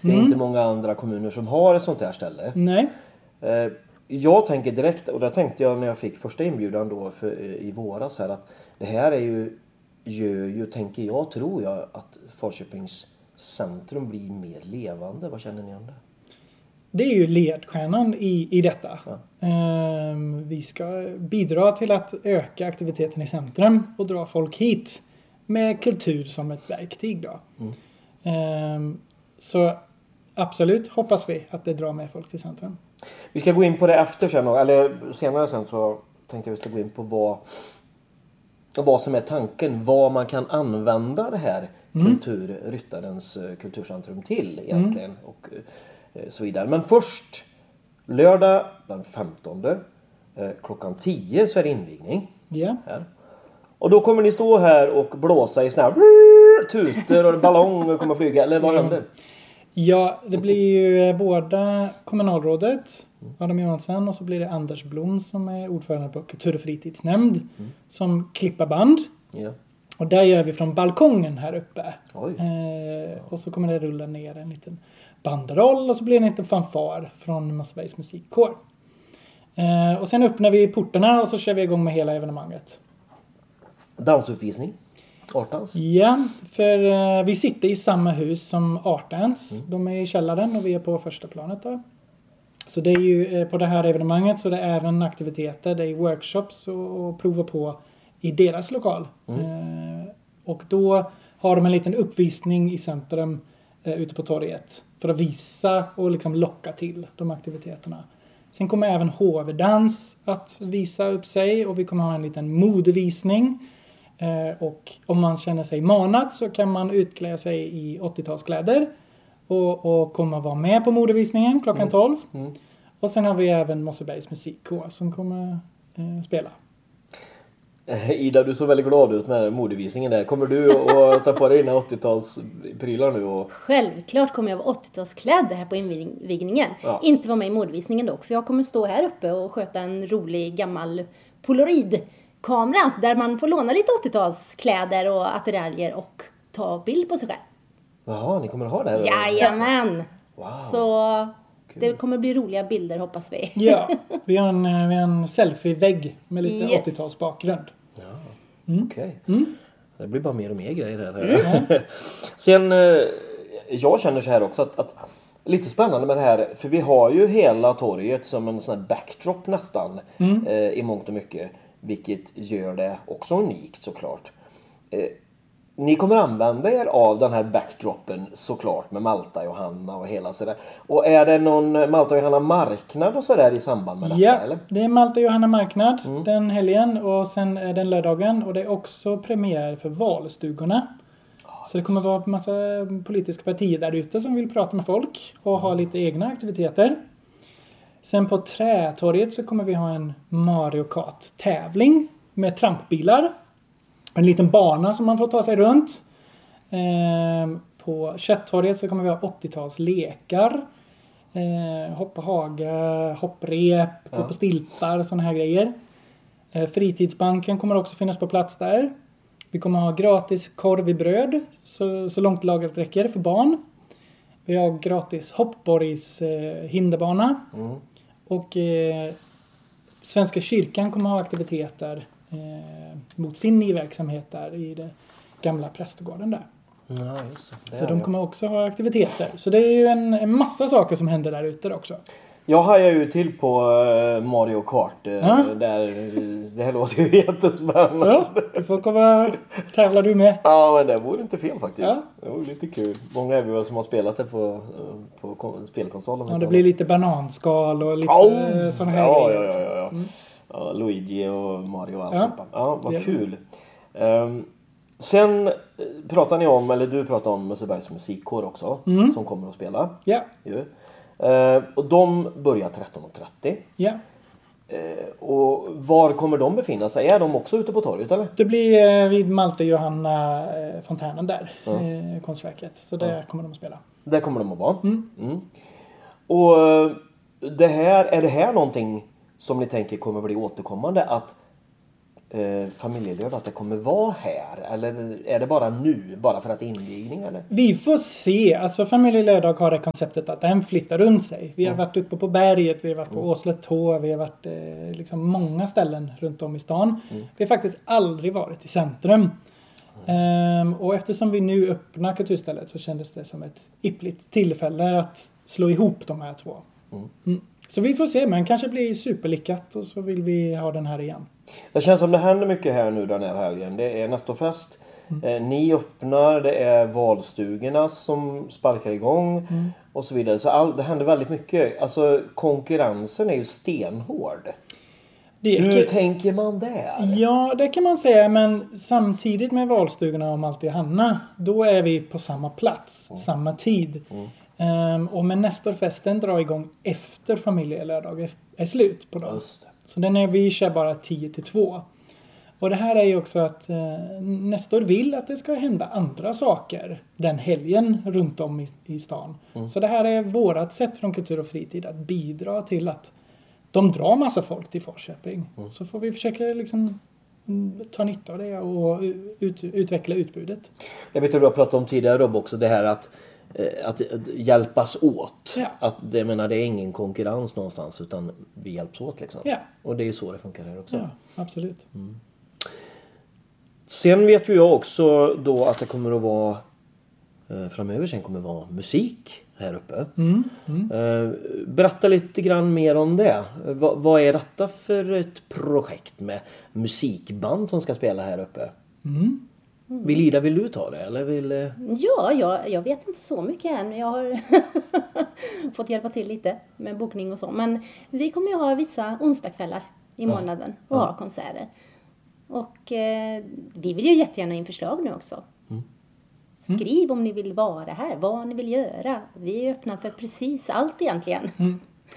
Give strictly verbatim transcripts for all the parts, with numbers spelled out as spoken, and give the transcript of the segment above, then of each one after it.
Det är Mm. inte många andra kommuner som har ett sånt här ställe. Nej. Eh, jag tänker direkt, och det tänkte jag när jag fick första inbjudan då för, i våras här, att det här är ju, gör ju, tänker jag, tror jag, att Falköpings centrum blir mer levande. Vad känner ni om det? Det är ju ledstjärnan i, i detta. Ja. Ehm, vi ska bidra till att öka aktiviteten i centrum och dra folk hit med kultur som ett verktyg då. Mm. Ehm, så absolut hoppas vi att det drar med folk till centrum. Vi ska gå in på det efter sen, eller senare sen, så tänkte jag vi ska gå in på vad, vad som är tanken, vad man kan använda det här Mm. kulturryttarens eh, kulturcentrum till egentligen, mm. och eh, så vidare. Men först lördag den femtonde eh, klockan tio så är det invigning. Ja. Här. Och då kommer ni stå här och blåsa i såna här tutor och ballonger kommer flyga, eller vad händer? Ja, det blir ju båda kommunalrådet, Adam Johansson, och så blir det Anders Blom som är ordförande på kultur- och fritidsnämnd Mm. som klippar band. Ja. Och där gör vi från balkongen här uppe. Oj. Eh, och så kommer det rulla ner en liten banderoll och så blir det en liten fanfar från Mossebergs musikkår. Eh, och sen öppnar vi portarna och så kör vi igång med hela evenemanget. Dansuppvisning. Artdans. Ja, för eh, vi sitter i samma hus som Artdance. Mm. De är i källaren och vi är på första planet då. Så det är ju eh, på det här evenemanget så det är även aktiviteter, det är workshops och, och prova på i deras lokal. Mm. Eh, och då har de en liten uppvisning i centrum eh, ute på torget för att visa och liksom locka till de aktiviteterna. Sen kommer även H V-dans att visa upp sig och vi kommer ha en liten modevisning. Eh, och om man känner sig manad så kan man utklä sig i åttiotalskläder och, och komma vara med på modevisningen klockan Mm. tolv. Mm. Och sen har vi även Mossebergs musikkår som kommer eh, spela. Ida, du såg väldigt glad ut med modevisningen där. Kommer du att ta på dig dina åttiotalsprylar nu? Och... Självklart kommer jag vara åttiotalsklädd här på invigningen. Ja. Inte vara med i modevisningen dock. För jag kommer stå här uppe och sköta en rolig gammal polaroidkamera. Där man får låna lite åttiotalskläder och attiraljer och ta bild på sig själv. Jaha, ni kommer att ha det här? Jajamän! Wow. Så Kul. det kommer bli roliga bilder hoppas vi. Ja, vi har en, vi har en selfie-vägg med lite Yes. åttiotalsbakgrund. Ja, Mm. okej. Mm. Det blir bara mer och mer grejer här. Sen, eh, jag känner så här också att, att lite spännande med det här, för vi har ju hela torget som en sån här backdrop nästan, Mm. eh, i mångt och mycket, vilket gör det också unikt såklart. Eh, ni kommer använda er av den här backdropen såklart med Malta, Johanna och hela sådär. Och är det någon Malta, Johanna marknad och sådär i samband med detta? Ja, Eller? det är Malta Johanna marknad Mm. den helgen och sen är den lördagen och det är också premiär för valstugorna. Så det kommer vara en massa politiska partier där ute som vill prata med folk och ha lite egna aktiviteter. Sen på Trätorget så kommer vi ha en Mario Kart-tävling med trampbilar. En liten bana som man får ta sig runt. Ehm, på Köttorget så kommer vi ha åttiotalslekar. Eh, hoppa haga, hopprep, gå Ja. på stiltar och sådana här grejer. Eh, fritidsbanken kommer också finnas på plats där. Vi kommer ha gratis korv i bröd så, så långt lagret räcker för barn. Vi har gratis hoppborgs eh, hinderbana. Mm. Och eh, Svenska kyrkan kommer ha aktiviteter eh, mot sin ny verksamhet där i det gamla prästgården där. Ja, just det. Det Så är de det. kommer också ha aktiviteter. Så det är ju en, en massa saker som händer där ute också. Jag hajar ju till på eh, Mario Kart. eh, Ja. Där, det här låter ju jättespännande. Ja, du får komma. Tävlar du med? Ja, men det vore inte fel faktiskt. Ja. Det vore lite kul. Många är vi väl som har spelat det på, eh, på kon- spelkonsolen. Ja, det blir lite bananskal och lite Oh! sådana här Ja, ja, grejer ja, också. ja, ja. Mm. ja. Luigi och Mario och Ja. alltihopa. Ja, vad Det- kul. Ehm, sen eh, pratar ni om, eller du pratar om Mossebergs musikkår också. Mm. Som kommer att spela. Ja, Ju. Eh, och de börjar tretton och trettio. ja. Eh, och var kommer de befinna sig? Är de också ute på torget eller? Det blir eh, vid Malte Johanna eh, fontänen där. Ja. Eh, konstverket. Så där kommer de att spela. Där kommer de att vara. Mm. Mm. Och eh, det här, är det här någonting som ni tänker kommer bli återkommande? Att eh, familjelördag att det kommer vara här? Eller är det bara nu, bara för att det är invigning eller? Vi får se. Alltså familjelördag har det konceptet att den flyttar runt sig. Vi har Mm. varit uppe på berget, vi har varit på mm. Åsletå, vi har varit eh, liksom många ställen runt om i stan. Mm. Vi har faktiskt aldrig varit i centrum. Mm. Um, och eftersom vi nu öppnar kulturstället så kändes det som ett yppligt tillfälle att slå ihop de här två. Mm. Mm. Så vi får se, men kanske blir superlyckat och så vill vi ha den här igen. Det känns som det händer mycket här nu den här helgen. Det är Nestorfest. Mm. Eh, ni öppnar, det är valstugorna som sparkar igång mm. och så vidare. Så all, det händer väldigt mycket. Alltså konkurrensen är ju stenhård. Det Hur kan... tänker man där? Ja, det kan man säga. Men samtidigt med valstugorna och Malte och Hanna, då är vi på samma plats, mm. samma tid. Mm. Um, och med Nestorfesten drar igång efter familjelördag är slut på dagen. Så den är, vi kör bara tio till två. Och det här är ju också att uh, Nestor vill att det ska hända andra saker den helgen runt om i, i stan. Mm. Så det här är vårat sätt från Kultur och fritid att bidra till att de drar massa folk till Falköping. Mm. Så får vi försöka liksom ta nytta av det och ut, utveckla utbudet. Jag vet att du har pratat om tidigare Rob också, det här att Att, att hjälpas åt. Ja. Att det, menar, det är ingen konkurrens någonstans utan vi hjälps åt liksom. Ja. Och det är så det funkar här också. Ja, absolut. Mm. Sen vet ju jag också då att det kommer att vara eh, framöver sen kommer det vara musik här uppe. Mm. Mm. Eh, berätta lite grann mer om det. Va, vad är detta för ett projekt med musikband som ska spela här uppe? Mm. Mm. Vill Ida, vill du ta det? Eller vill... Ja, jag, jag vet inte så mycket än. Jag har fått hjälpa till lite med bokning och så. Men vi kommer ju ha vissa onsdagskvällar i månaden och ja. ha konserter. Och eh, vi vill ju jättegärna in förslag nu också. Mm. Skriv om ni vill vara här, vad ni vill göra. Vi är öppna för precis allt egentligen. Mm.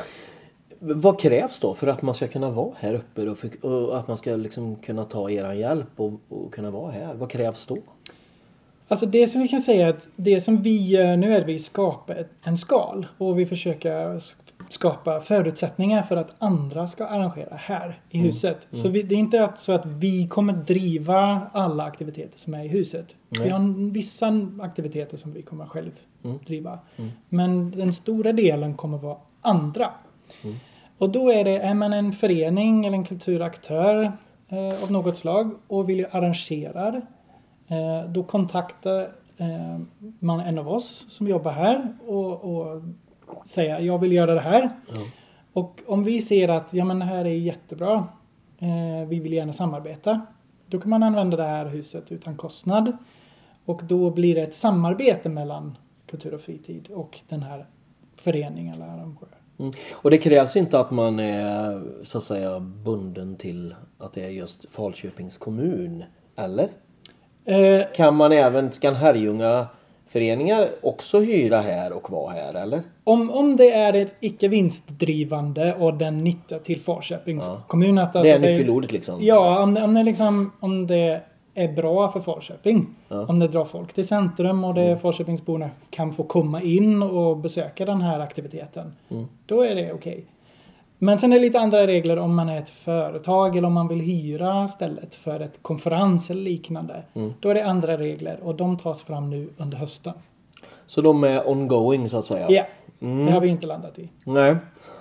Vad krävs då för att man ska kunna vara här uppe och, för, och att man ska liksom kunna ta er hjälp och, och kunna vara här? Vad krävs då? Alltså det som vi kan säga är att det som vi gör nu är att vi skapar en skal och vi försöker skapa förutsättningar för att andra ska arrangera här i mm. huset. Mm. Så vi, det är inte så att vi kommer driva alla aktiviteter som är i huset. Nej. Vi har vissa aktiviteter som vi kommer själv mm. driva. Mm. Men den stora delen kommer vara andra. Mm. Och då är det, är man en förening eller en kulturaktör eh, av något slag och vill arrangera, eh, då kontaktar eh, man en av oss som jobbar här och, och säger jag vill göra det här. Mm. Och om vi ser att ja, men det här är jättebra, eh, vi vill gärna samarbeta, då kan man använda det här huset utan kostnad. Och då blir det ett samarbete mellan Kultur och fritid och den här föreningen eller arrangören. Mm. Och det krävs inte att man är så att säga bunden till att det är just Falköpings kommun, eller? Eh, kan man även, kan Herrljunga föreningar också hyra här och vara här, eller? Om, om det är ett icke vinstdrivande och den nyttar till Falköpings ja. kommun. Att, alltså, det är det, nyckelordet liksom. Ja, om det, om det liksom, om det är bra för Falköping. Ja. Om det drar folk till centrum och det mm. Falköpingsborna kan få komma in och besöka den här aktiviteten. Mm. Då är det okej. Okay. Men sen är det lite andra regler om man är ett företag eller om man vill hyra stället för ett konferens eller liknande. Mm. Då är det andra regler och de tas fram nu under hösten. Så de är ongoing så att säga? Ja, yeah. mm. det har vi inte landat i. Nej.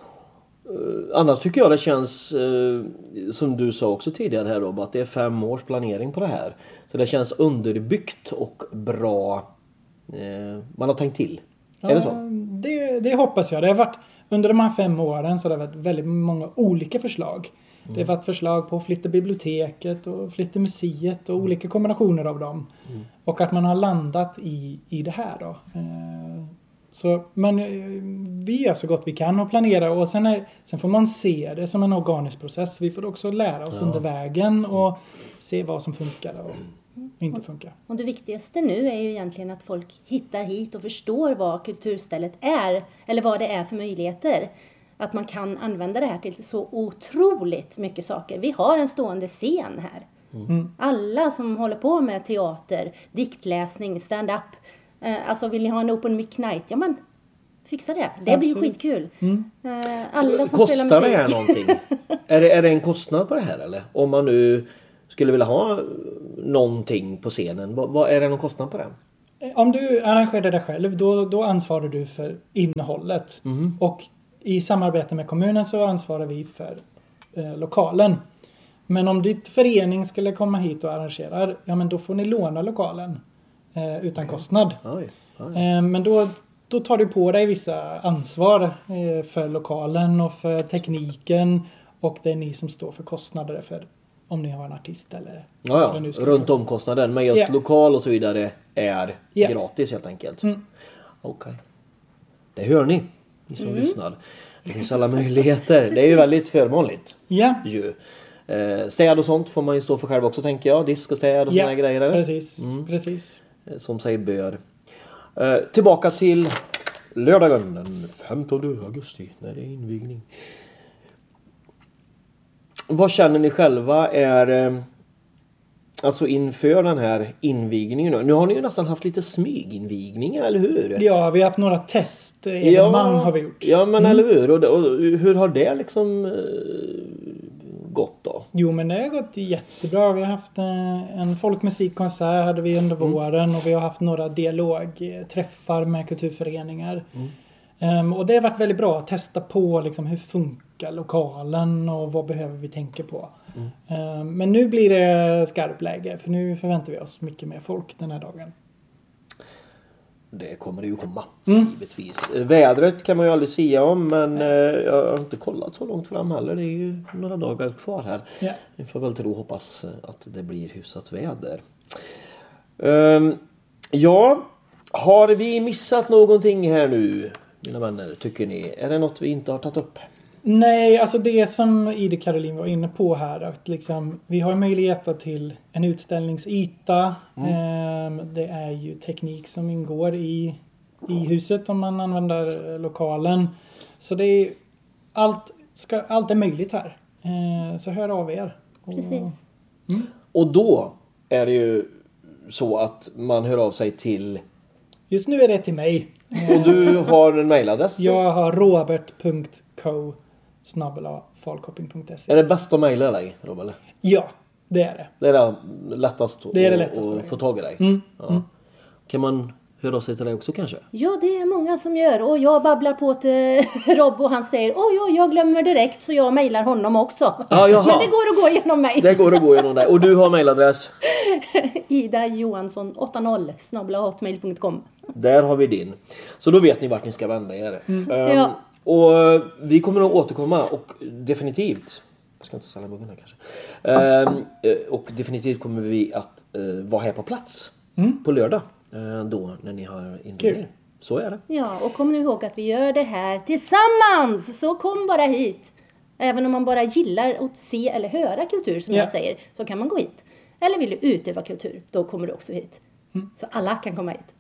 Uh, annars tycker jag det känns uh, som du sa också tidigare här Rob, att det är fem års planering på det här. Så det känns underbyggt och bra. Uh, man har tänkt till. Ja, är det så? Det, det hoppas jag. Det har varit, under de här fem åren så har det varit väldigt många olika förslag. Mm. Det har varit förslag på att flytta biblioteket och flytta museet och mm. olika kombinationer av dem. Mm. Och att man har landat i, i det här då. Uh, Så, men vi gör så gott vi kan och planera och sen, är, sen får man se det som en organisk process. Vi får också lära oss ja. under vägen och se vad som funkar och inte funkar. Och det viktigaste nu är ju egentligen att folk hittar hit och förstår vad kulturstället är eller vad det är för möjligheter. Att man kan använda det här till så otroligt mycket saker. Vi har en stående scen här. Mm. Alla som håller på med teater, diktläsning, stand-up. Alltså vill ni ha en open mic night? Ja men, fixa det. Det Absolut. blir ju skitkul. Mm. Alla som Kostar spelar musik. det här någonting? är, det, är det en kostnad på det här eller? Om man nu skulle vilja ha någonting på scenen, vad, vad är det någon kostnad på det? Om du arrangerar det själv, då, då ansvarar du för innehållet. Mm. Och i samarbete med kommunen så ansvarar vi för eh, lokalen. Men om ditt förening skulle komma hit och arrangera, ja men då får ni låna lokalen eh, utan kostnad. Oj, oj. Eh, men då, då tar du på dig vissa ansvar eh, för lokalen och för tekniken. Och det är ni som står för kostnader för om ni har en artist eller Ja, vad det ja. nu ska Runt vara. om kostnaden. Men just Ja. lokal och så vidare är Ja. gratis helt enkelt. Mm. Okej. Det hör ni, ni som lyssnar. Det finns alla möjligheter. Det är ju väldigt förmånligt. Ja, Ju. Eh, städ och sånt får man ju stå för själv också, tänker jag. Disk och städ och ja såna här grejer. eller? precis. precis. Eh, Som sig bör. Eh, tillbaka till lördagen den femtonde augusti när det är invigning. Vad känner ni själva är eh, alltså inför den här invigningen nu? Nu har ni ju nästan haft lite smyginvigningar, eller hur? Ja, vi har haft några test. Evenemang har vi gjort. Ja, men eller hur? Och, och hur har det liksom eh, gått då? Jo, men det har gått jättebra. Vi har haft eh, en folkmusikkonsert hade vi under våren och vi har haft några dialogträffar med kulturföreningar. Ehm, och det har varit väldigt bra att testa på liksom, hur funkar lokalen och vad behöver vi tänka på. Ehm, men nu blir det skarpt läge för nu förväntar vi oss mycket mer folk den här dagen. Det kommer det ju komma, Mm. givetvis. Eh, Vädret kan man ju aldrig säga om, men eh, jag har inte kollat så långt fram heller. Det är ju några dagar kvar här. Ja. Vi får väl tro och hoppas eh, att det blir hyfsat väder. Ehm, ja, har vi missat någonting här nu, mina vänner, tycker ni? Är det något vi inte har tagit upp? Nej, alltså det som Ida Caroline var inne på här. Att liksom, vi har möjligheter till en utställningsyta. Ehm, det är ju teknik som ingår i, i huset om man använder eh, lokalen. Så det är, allt, ska, allt är möjligt här. Ehm, så hör av er. Och- Precis. Och då är det ju så att man hör av sig till... Just nu är det till mig. Och du har en mailadress? Jag har robert punkt co snabel-a folkhopping punkt se. Är det bäst att mejla dig, Rob, eller? Ja, det är det. Det är det lättast, Det är det att- lättaste att vägen. få tag i dig. Mm. Ja. Kan man höra av sig till dig också kanske? Ja, det är många som gör. Och jag babblar på till Rob och han säger oj, oj, jag glömmer direkt så jag mejlar honom också. Ja, jaha. Men det går att gå igenom mig. Det går att gå igenom dig. Och du har mailadress? Ida Johansson åttio snabel-a hotmail punkt com. Där har vi din. Så då vet ni vart ni ska vända er. Ehm, Ja. Och vi kommer att återkomma och definitivt... Jag ska inte ställa muggen här kanske. Ehm, eh, och definitivt kommer vi att eh, vara här på plats. På lördag. Eh, då när ni har invigning. Kul. Så är det. Ja, och kom nu ihåg att vi gör det här tillsammans. Så kom bara hit. Även om man bara gillar att se eller höra kultur som Ja. jag säger, så kan man gå hit. Eller vill du utöva kultur, då kommer du också hit. Så alla kan komma hit.